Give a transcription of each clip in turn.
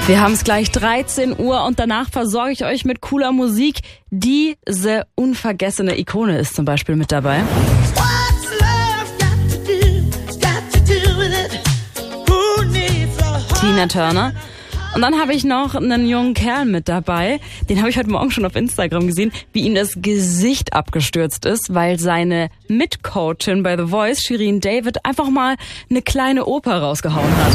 Wir haben es gleich 13 Uhr und danach versorge ich euch mit cooler Musik. Diese unvergessene Ikone ist zum Beispiel mit dabei. Tina Turner. Und dann habe ich noch einen jungen Kerl mit dabei. Den habe ich heute Morgen schon auf Instagram gesehen, wie ihm das Gesicht abgestürzt ist, weil seine Mitcoachin bei The Voice, Shirin David, einfach mal eine kleine Oper rausgehauen hat.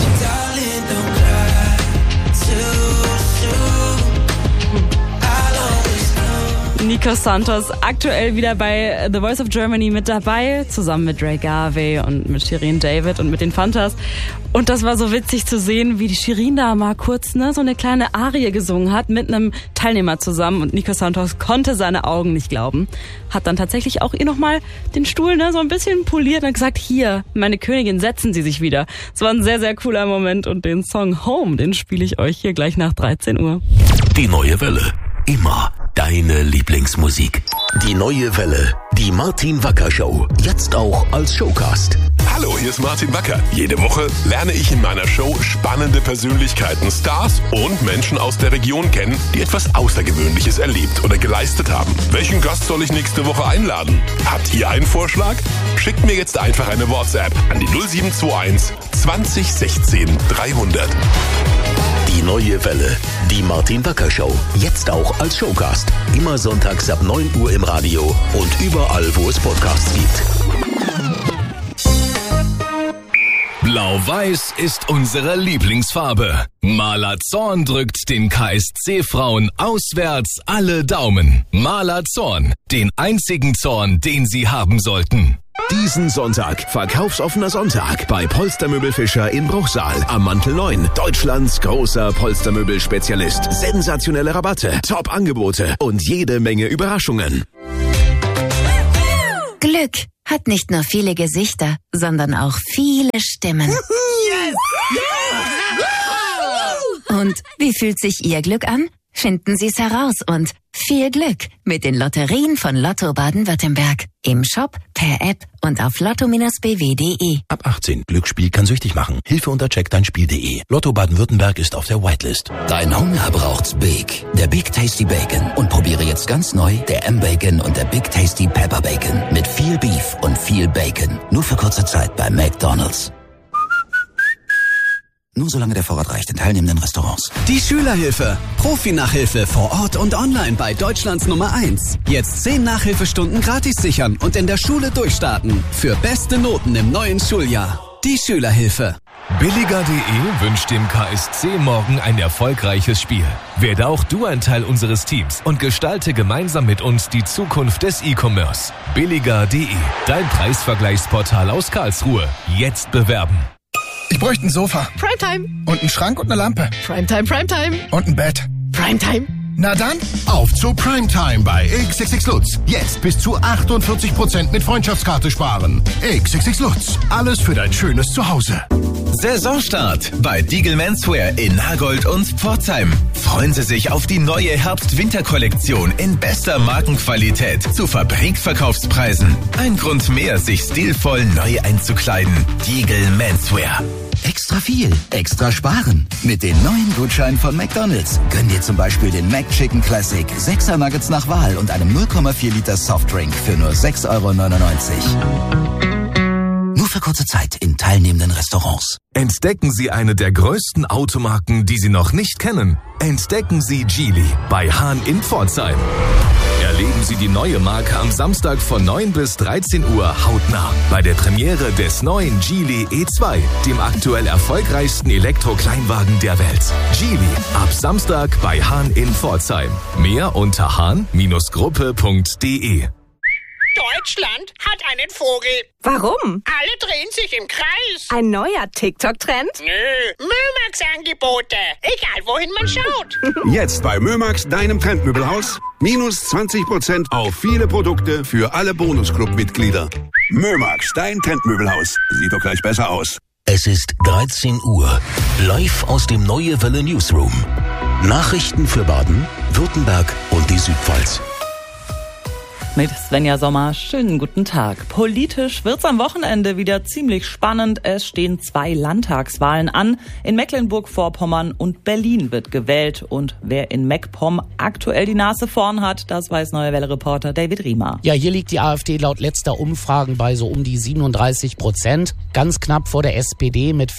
Nico Santos aktuell wieder bei The Voice of Germany mit dabei, zusammen mit Ray Garvey und mit Shirin David und mit den Fantas. Und das war so witzig zu sehen, wie die Shirin da mal kurz so eine kleine Arie gesungen hat mit einem Teilnehmer zusammen. Und Nico Santos konnte seine Augen nicht glauben. Hat dann tatsächlich auch ihr nochmal den Stuhl so ein bisschen poliert und gesagt, hier, meine Königin, setzen Sie sich wieder. Es war ein sehr, sehr cooler Moment und den Song Home, den spiele ich euch hier gleich nach 13 Uhr. Die neue Welle. Immer deine Lieblingsmusik. Die neue Welle. Die Martin Wacker Show. Jetzt auch als Showcast. Hallo, hier ist Martin Wacker. Jede Woche lerne ich in meiner Show spannende Persönlichkeiten, Stars und Menschen aus der Region kennen, die etwas Außergewöhnliches erlebt oder geleistet haben. Welchen Gast soll ich nächste Woche einladen? Habt ihr einen Vorschlag? Schickt mir jetzt einfach eine WhatsApp an die 0721 20 16 300. Die neue Welle. Die Martin Wacker Show. Jetzt auch als Showcast. Immer sonntags ab 9 Uhr im Radio und überall, wo es Podcasts gibt. Blau-Weiß ist unsere Lieblingsfarbe. Maler Zorn drückt den KSC-Frauen auswärts alle Daumen. Maler Zorn, den einzigen Zorn, den sie haben sollten. Diesen Sonntag, verkaufsoffener Sonntag bei Polstermöbel Fischer in Bruchsal am Mantel 9. Deutschlands großer Polstermöbel-Spezialist. Sensationelle Rabatte, Top-Angebote und jede Menge Überraschungen. Glück hat nicht nur viele Gesichter, sondern auch viele Stimmen. Yes! Und wie fühlt sich Ihr Glück an? Finden Sie es heraus und viel Glück mit den Lotterien von Lotto Baden-Württemberg. Im Shop, per App und auf lotto-bw.de. Ab 18. Glücksspiel kann süchtig machen. Hilfe unter checkdeinspiel.de. Lotto Baden-Württemberg ist auf der Whitelist. Dein Hunger braucht's Big. Der Big Tasty Bacon. Und probiere jetzt ganz neu der M-Bacon und der Big Tasty Pepper Bacon. Mit viel Beef und viel Bacon. Nur für kurze Zeit bei McDonald's. Nur solange der Vorrat reicht in teilnehmenden Restaurants. Die Schülerhilfe. Profi-Nachhilfe vor Ort und online bei Deutschlands Nummer 1. Jetzt 10 Nachhilfestunden gratis sichern und in der Schule durchstarten. Für beste Noten im neuen Schuljahr. Die Schülerhilfe. Billiger.de wünscht dem KSC morgen ein erfolgreiches Spiel. Werde auch du ein Teil unseres Teams und gestalte gemeinsam mit uns die Zukunft des E-Commerce. Billiger.de, dein Preisvergleichsportal aus Karlsruhe. Jetzt bewerben. Ich bräuchte ein Sofa. Primetime. Und einen Schrank und eine Lampe. Primetime, Primetime. Und ein Bett. Primetime. Na dann, auf zu Primetime bei XXX Lutz. Jetzt bis zu 48% mit Freundschaftskarte sparen. XXX Lutz. Alles für dein schönes Zuhause. Saisonstart bei Diegel Menswear in Nagold und Pforzheim. Freuen Sie sich auf die neue Herbst-Winter-Kollektion in bester Markenqualität zu Fabrikverkaufspreisen. Ein Grund mehr, sich stilvoll neu einzukleiden. Diegel Menswear. Extra viel, extra sparen. Mit den neuen Gutscheinen von McDonald's. Gönn dir zum Beispiel den McChicken Classic, 6er Nuggets nach Wahl und einem 0,4 Liter Softdrink für nur 6,99 €. Nur für kurze Zeit in teilnehmenden Restaurants. Entdecken Sie eine der größten Automarken, die Sie noch nicht kennen. Entdecken Sie Geely bei Hahn in Pforzheim. Erleben Sie die neue Marke am Samstag von 9 bis 13 Uhr hautnah bei der Premiere des neuen Geely E2, dem aktuell erfolgreichsten Elektro-Kleinwagen der Welt. Geely, ab Samstag bei Hahn in Pforzheim. Mehr unter hahn-gruppe.de. Deutschland hat einen Vogel. Warum? Alle drehen sich im Kreis. Ein neuer TikTok-Trend? Nö, Mömax-Angebote. Egal, wohin man schaut. Jetzt bei Mömax, deinem Trendmöbelhaus. Minus 20% auf viele Produkte für alle Bonusclub-Mitglieder. Mömax, dein Trendmöbelhaus. Sieht doch gleich besser aus. Es ist 13 Uhr. Live aus dem Neue Welle Newsroom. Nachrichten für Baden, Württemberg und die Südpfalz. Mit Svenja Sommer, schönen guten Tag. Politisch wird's am Wochenende wieder ziemlich spannend. Es stehen 2 Landtagswahlen an. In Mecklenburg-Vorpommern und Berlin wird gewählt. Und wer in MacPom aktuell die Nase vorn hat, das weiß Neue Welle-Reporter David Riemer. Ja, hier liegt die AfD laut letzter Umfragen bei so um die 37%. Ganz knapp vor der SPD mit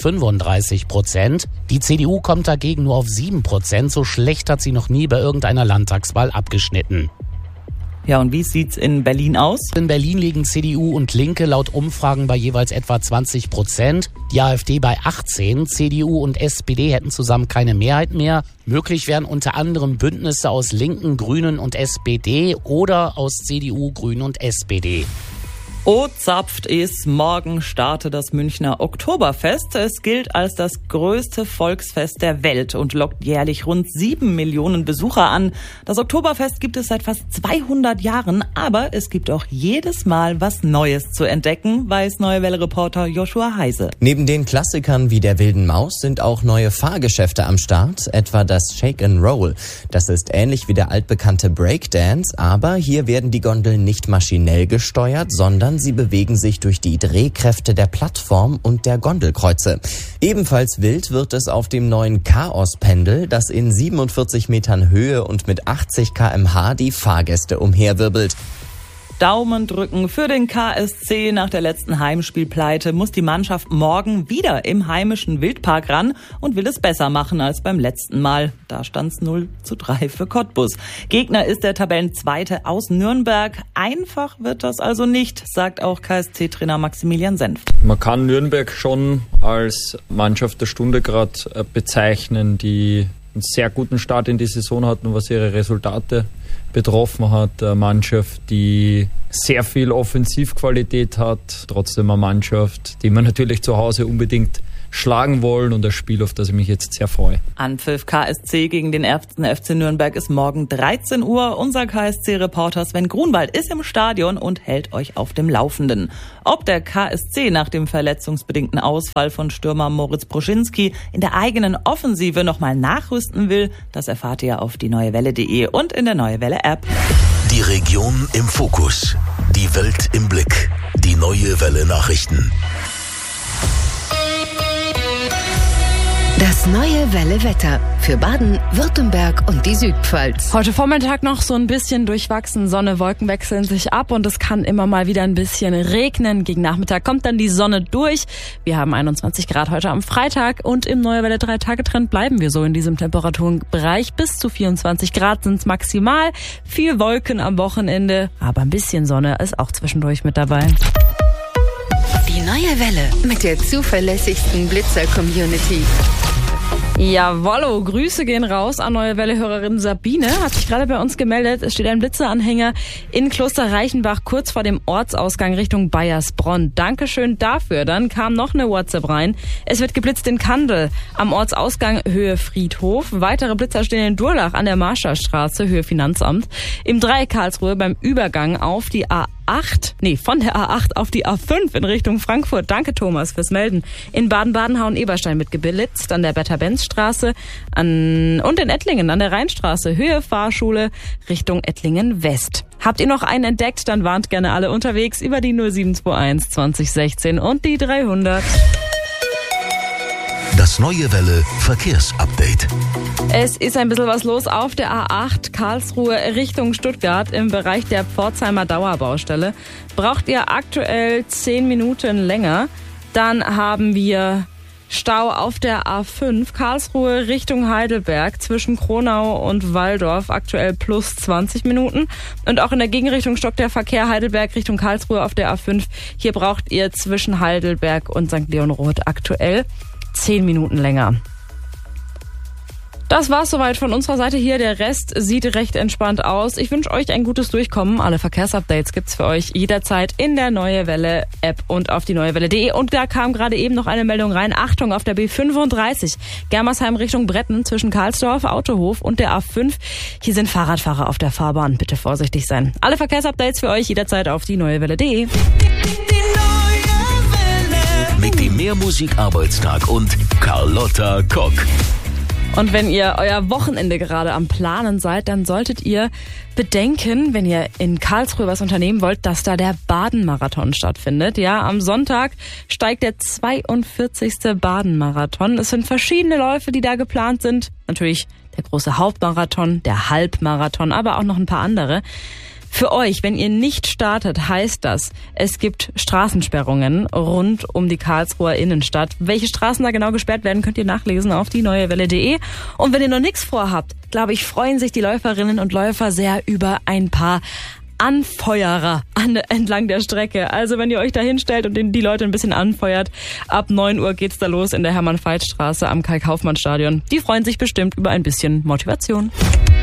35%. Die CDU kommt dagegen nur auf 7%. So schlecht hat sie noch nie bei irgendeiner Landtagswahl abgeschnitten. Ja, und wie sieht's in Berlin aus? In Berlin liegen CDU und Linke laut Umfragen bei jeweils etwa 20%. Die AfD bei 18%. CDU und SPD hätten zusammen keine Mehrheit mehr. Möglich wären unter anderem Bündnisse aus Linken, Grünen und SPD oder aus CDU, Grünen und SPD. O-zapft es, morgen startet das Münchner Oktoberfest. Es gilt als das größte Volksfest der Welt und lockt jährlich rund 7 Millionen Besucher an. Das Oktoberfest gibt es seit fast 200 Jahren, aber es gibt auch jedes Mal was Neues zu entdecken, weiß Neue Welle-Reporter Joshua Heise. Neben den Klassikern wie der Wilden Maus sind auch neue Fahrgeschäfte am Start, etwa das Shake and Roll. Das ist ähnlich wie der altbekannte Breakdance, aber hier werden die Gondeln nicht maschinell gesteuert, sondern sie bewegen sich durch die Drehkräfte der Plattform und der Gondelkreuze. Ebenfalls wild wird es auf dem neuen Chaos-Pendel, das in 47 Metern Höhe und mit 80 km/h die Fahrgäste umherwirbelt. Daumen drücken für den KSC. Nach der letzten Heimspielpleite muss die Mannschaft morgen wieder im heimischen Wildpark ran und will es besser machen als beim letzten Mal. Da stand's 0:3 für Cottbus. Gegner ist der Tabellenzweite aus Nürnberg. Einfach wird das also nicht, sagt auch KSC-Trainer Maximilian Senft. Man kann Nürnberg schon als Mannschaft der Stunde gerade bezeichnen, die einen sehr guten Start in die Saison hatten, was ihre Resultate betroffen hat. Eine Mannschaft, die sehr viel Offensivqualität hat. Trotzdem eine Mannschaft, die wir natürlich zu Hause unbedingt schlagen wollen und das Spiel, auf das ich mich jetzt sehr freue. Anpfiff KSC gegen den 1. FC Nürnberg ist morgen 13 Uhr. Unser KSC-Reporter Sven Grunwald ist im Stadion und hält euch auf dem Laufenden. Ob der KSC nach dem verletzungsbedingten Ausfall von Stürmer Moritz Broschinski in der eigenen Offensive nochmal nachrüsten will, das erfahrt ihr auf dieneuewelle.de und in der Neue Welle App. Die Region im Fokus, die Welt im Blick, die Neue Welle Nachrichten. Das Neue Welle Wetter für Baden, Württemberg und die Südpfalz. Heute Vormittag noch so ein bisschen durchwachsen. Sonne, Wolken wechseln sich ab und es kann immer mal wieder ein bisschen regnen. Gegen Nachmittag kommt dann die Sonne durch. Wir haben 21 Grad heute am Freitag und im Neue Welle 3-Tage-Trend bleiben wir so in diesem Temperaturenbereich. Bis zu 24 Grad sind es maximal. Viel Wolken am Wochenende, aber ein bisschen Sonne ist auch zwischendurch mit dabei. Die Neue Welle mit der zuverlässigsten Blitzer-Community. Jawollo, Grüße gehen raus an Neue Welle-Hörerin Sabine, hat sich gerade bei uns gemeldet. Es steht ein Blitzeranhänger in Kloster Reichenbach kurz vor dem Ortsausgang Richtung Baiersbronn. Dankeschön dafür. Dann kam noch eine WhatsApp rein. Es wird geblitzt in Kandel am Ortsausgang Höhe Friedhof. Weitere Blitzer stehen in Durlach an der Marschallstraße Höhe Finanzamt. Im Dreieck Karlsruhe beim Übergang auf die von der A8 auf die A5 in Richtung Frankfurt. Danke Thomas fürs Melden. In Baden-Baden-Hauen-Eberstein mit geblitzt, an der Bertha-Benz-Straße und in Ettlingen an der Rheinstraße, Höhe Fahrschule Richtung Ettlingen West. Habt ihr noch einen entdeckt, dann warnt gerne alle unterwegs über die 0721 2016 und die 300. Das Neue Welle Verkehrsupdate. Es ist ein bisschen was los auf der A8 Karlsruhe Richtung Stuttgart im Bereich der Pforzheimer Dauerbaustelle. Braucht ihr aktuell 10 Minuten länger, dann haben wir Stau auf der A5 Karlsruhe Richtung Heidelberg zwischen Kronau und Walldorf, aktuell plus 20 Minuten. Und auch in der Gegenrichtung stockt der Verkehr Heidelberg Richtung Karlsruhe auf der A5. Hier braucht ihr zwischen Heidelberg und St. Leonroth aktuell 10 Minuten länger. Das war's soweit von unserer Seite hier. Der Rest sieht recht entspannt aus. Ich wünsche euch ein gutes Durchkommen. Alle Verkehrsupdates gibt's für euch jederzeit in der Neue Welle App und auf die neuewelle.de. Und da kam gerade eben noch eine Meldung rein. Achtung, auf der B35 Germersheim Richtung Bretten zwischen Karlsdorf, Autohof und der A5. Hier sind Fahrradfahrer auf der Fahrbahn. Bitte vorsichtig sein. Alle Verkehrsupdates für euch jederzeit auf die neuewelle.de. Mit dem Mehrmusik-Arbeitstag und Carlotta Kock. Und wenn ihr euer Wochenende gerade am Planen seid, dann solltet ihr bedenken, wenn ihr in Karlsruhe was unternehmen wollt, dass da der Baden-Marathon stattfindet. Ja, am Sonntag steigt der 42. Baden-Marathon. Es sind verschiedene Läufe, die da geplant sind. Natürlich der große Hauptmarathon, der Halbmarathon, aber auch noch ein paar andere. Für euch, wenn ihr nicht startet, heißt das, es gibt Straßensperrungen rund um die Karlsruher Innenstadt. Welche Straßen da genau gesperrt werden, könnt ihr nachlesen auf dieneuewelle.de. Und wenn ihr noch nichts vorhabt, glaube ich, freuen sich die Läuferinnen und Läufer sehr über ein paar Anfeuerer entlang der Strecke. Also wenn ihr euch da hinstellt und die Leute ein bisschen anfeuert, ab 9 Uhr geht's da los in der Hermann-Veit-Straße am Karl-Kaufmann-Stadion. Die freuen sich bestimmt über ein bisschen Motivation.